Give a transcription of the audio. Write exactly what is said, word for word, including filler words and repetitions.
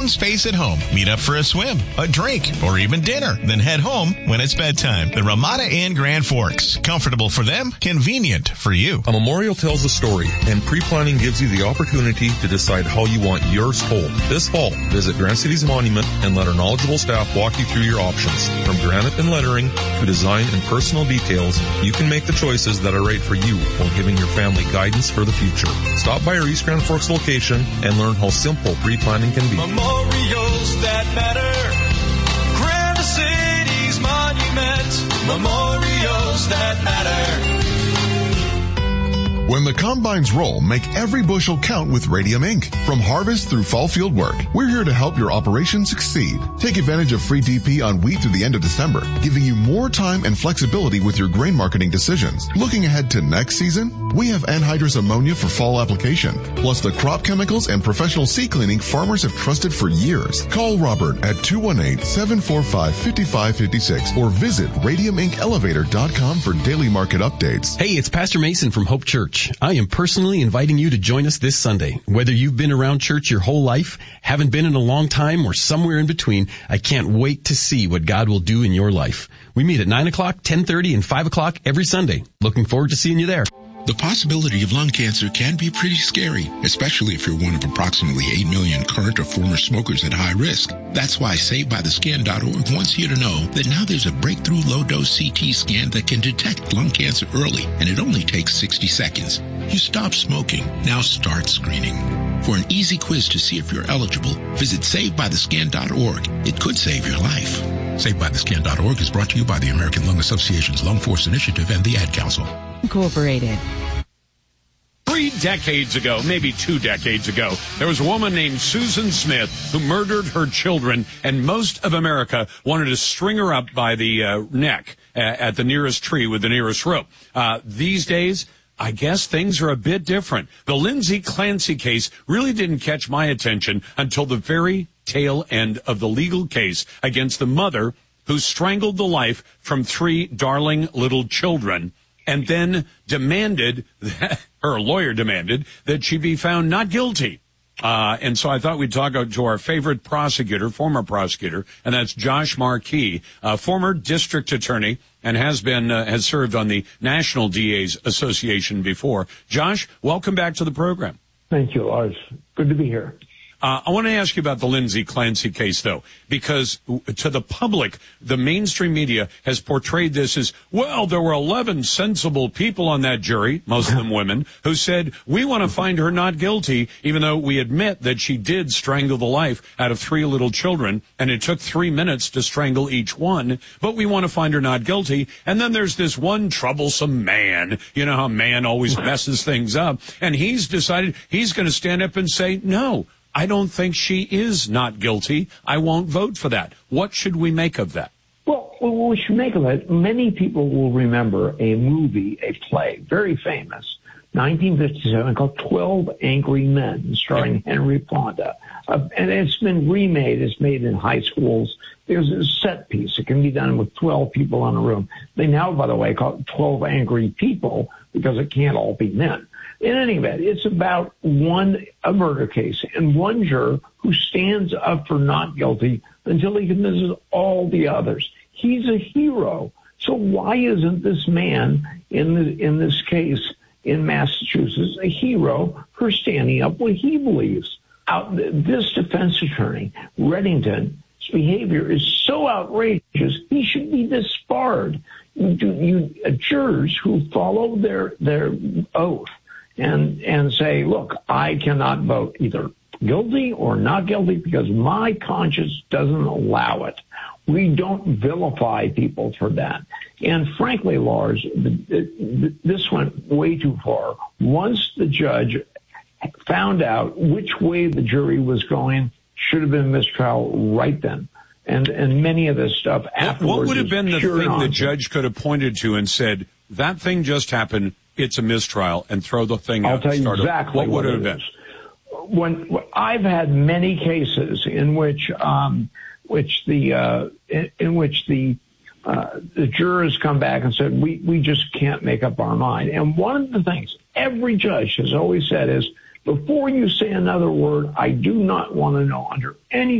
space at home. Meet up for a swim, a drink, or even dinner. Then head home when it's bedtime. The Ramada Inn Grand Forks. Comfortable for them, convenient for you. A memorial tells a story, and pre-planning gives you the opportunity to decide how you want yours told. This fall, visit Grand City's monument and let our knowledgeable staff walk you through your options. From granite and lettering to design and personal details, you can make the choices that are right for you while giving your family guidance for the future. Stop by our East Grand Forks location and learn how simple pre-planning can be. Memorials that matter. Grand City's monument. Memorials that matter. When the combines roll, make every bushel count with Radium Incorporated. From harvest through fall field work, we're here to help your operation succeed. Take advantage of free D P on wheat through the end of December, giving you more time and flexibility with your grain marketing decisions. Looking ahead to next season, we have anhydrous ammonia for fall application, plus the crop chemicals and professional seed cleaning farmers have trusted for years. Call Robert at two one eight, seven four five, five five five six or visit radium inc elevator dot com for daily market updates. Hey, it's Pastor Mason from Hope Church. I am personally inviting you to join us this Sunday. Whether you've been around church your whole life, haven't been in a long time, or somewhere in between, I can't wait to see what God will do in your life. We meet at nine o'clock, ten thirty, and five o'clock every Sunday. Looking forward to seeing you there. The possibility of lung cancer can be pretty scary, especially if you're one of approximately eight million current or former smokers at high risk. That's why Saved By The Scan dot org wants you to know that now there's a breakthrough low-dose C T scan that can detect lung cancer early, and it only takes sixty seconds. You stop smoking, now start screening. For an easy quiz to see if you're eligible, visit Saved By The Scan dot org. It could save your life. Saved By The Scan dot org is brought to you by the American Lung Association's Lung Force Initiative and the Ad Council. Incorporated. Three decades ago, maybe two decades ago, there was a woman named Susan Smith who murdered her children, and most of America wanted to string her up by the uh, neck uh, at the nearest tree with the nearest rope. Uh, these days, I guess things are a bit different. The Lindsay Clancy case really didn't catch my attention until the very tail end of the legal case against the mother who strangled the life from three darling little children and then demanded, that, her lawyer demanded, that she be found not guilty. Uh, and so I thought we'd talk to our favorite prosecutor, former prosecutor, and that's Josh Markey, a former district attorney and has been, uh, has served on the National D A's Association before. Josh, welcome back to the program. Thank you, Lars. Good to be here. Uh, I want to ask you about the Lindsay Clancy case, though, because to the public, the mainstream media has portrayed this as, well, there were eleven sensible people on that jury, most of them women, who said, we want to find her not guilty, even though we admit that she did strangle the life out of three little children, and it took three minutes to strangle each one, but we want to find her not guilty. And then there's this one troublesome man, you know how man always messes things up, and he's decided he's going to stand up and say, no, I don't think she is not guilty. I won't vote for that. What should we make of that? Well, what we should make of it, many people will remember a movie, a play, very famous, nineteen fifty-seven, called twelve Angry Men, starring Henry Fonda. Uh, and it's been remade. It's made in high schools. There's a set piece. It can be done with twelve people in a room. They now, by the way, call it twelve Angry People because it can't all be men. In any event, it's about one, a murder case, and one juror who stands up for not guilty until he convinces all the others. He's a hero. So why isn't this man in the, in this case in Massachusetts a hero for standing up what he believes? Out, this defense attorney, Reddington's behavior is so outrageous, he should be disbarred. You, you, uh, jurors who follow their, their oath and and say, look, I cannot vote either guilty or not guilty because my conscience doesn't allow it. We don't vilify people for that. And frankly, Lars, this went way too far. Once the judge found out which way the jury was going, should have been mistrial right then. And and many of this stuff afterwards. What would have been the thing nonsense. the judge could have pointed to and said, that thing just happened, it's a mistrial, and throw the thing I'll out? tell and you start exactly what would what it have it been? is. When, when I've had many cases in which um, which the uh, in, in which the uh, the jurors come back and said we we just can't make up our mind. And one of the things every judge has always said is, before you say another word, I do not want to know under any